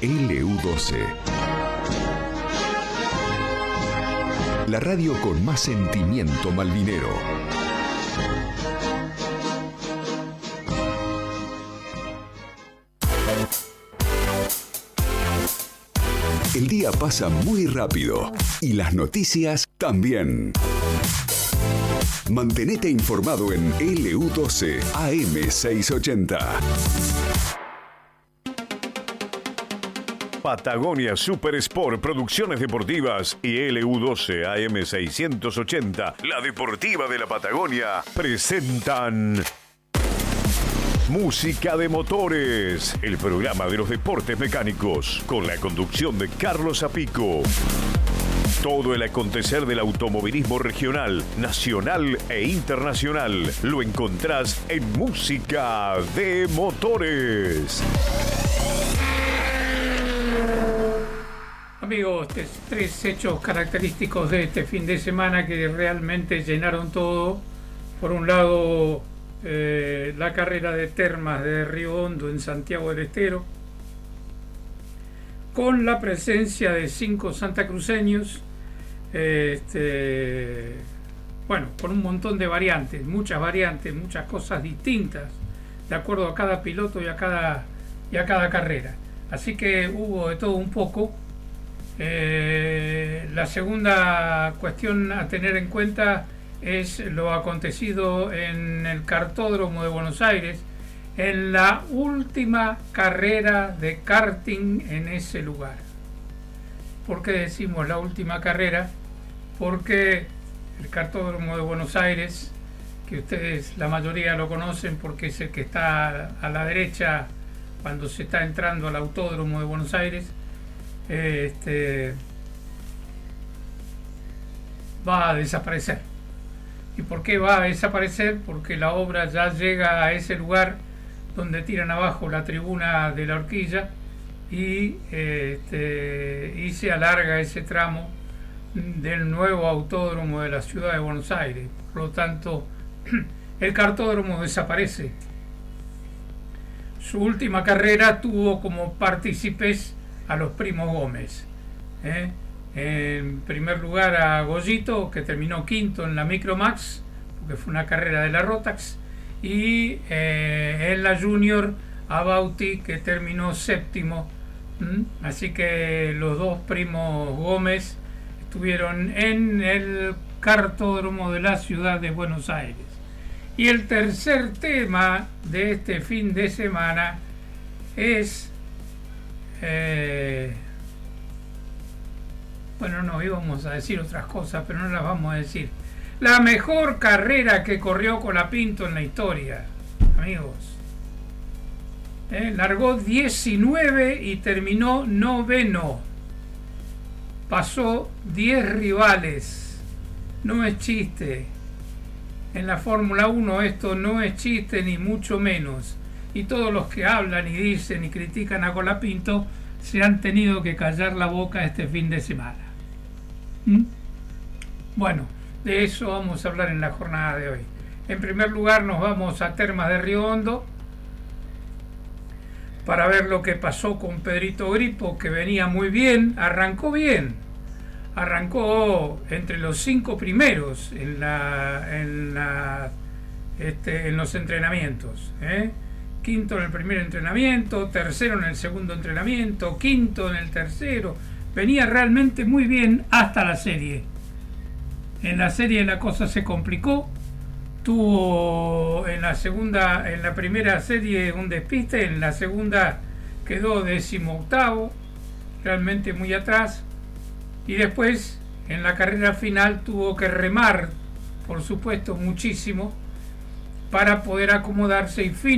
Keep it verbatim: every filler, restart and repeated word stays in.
L U doce. La radio con más sentimiento malvinero. El día pasa muy rápido y las noticias también. Mantenete informado en L U doce A M seiscientos ochenta. Patagonia Super Sport Producciones Deportivas y L U doce A M seiscientos ochenta, la deportiva de la Patagonia, presentan Música de Motores, el programa de los deportes mecánicos, con la conducción de Carlos Apico. Todo el acontecer del automovilismo regional, nacional e internacional lo encontrás en Música de Motores. Amigos, tres hechos característicos de este fin de semana que realmente llenaron todo. Por un lado, eh, la carrera de termas de Río Hondo en Santiago del Estero, con la presencia de cinco santacruceños, este, bueno, con un montón de variantes, muchas variantes, muchas cosas distintas, de acuerdo a cada piloto y a cada, y a cada carrera. Así que hubo de todo un poco. Eh, la segunda cuestión a tener en cuenta es lo acontecido en el Kartódromo de Buenos Aires, en la última carrera de karting en ese lugar. ¿Por qué decimos la última carrera? Porque el Kartódromo de Buenos Aires, que ustedes la mayoría lo conocen porque es el que está a la derecha cuando se está entrando al Autódromo de Buenos Aires, este, va a desaparecer. ¿Y por qué va a desaparecer? Porque la obra ya llega a ese lugar donde tiran abajo la tribuna de la horquilla y, este, y se alarga ese tramo del nuevo autódromo de la ciudad de Buenos Aires. Por lo tanto, el kartódromo desaparece. Su última carrera tuvo como partícipes a los primos Gómez. ¿eh? En primer lugar a Goyito, que terminó quinto en la Micromax, porque fue una carrera de la Rotax, y eh, en la Junior a Bauti, que terminó séptimo. ¿Mm? Así que los dos primos Gómez estuvieron en el kartódromo de la ciudad de Buenos Aires. Y el tercer tema de este fin de semana es eh, bueno, no íbamos a decir otras cosas, pero no las vamos a decir. La mejor carrera que corrió Colapinto en la historia, amigos. Eh, largó diecinueve y terminó noveno. Pasó diez rivales. No es chiste. En la Fórmula uno esto no es chiste ni mucho menos. Y todos los que hablan y dicen y critican a Colapinto se han tenido que callar la boca este fin de semana. ¿Mm? Bueno, de eso vamos a hablar en la jornada de hoy. En primer lugar nos vamos a Termas de Río Hondo para ver lo que pasó con Pedrito Gripo, que venía muy bien, arrancó bien. Arrancó entre los cinco primeros en, la, en, la, este, en los entrenamientos. ¿eh? Quinto en el primer entrenamiento, tercero en el segundo entrenamiento, quinto en el tercero. Venía realmente muy bien hasta la serie. En la serie la cosa se complicó. Tuvo en la segunda, en la primera serie un despiste, en la segunda quedó decimoctavo, realmente muy atrás. Y después, en la carrera final, tuvo que remar, por supuesto, muchísimo, para poder acomodarse y fin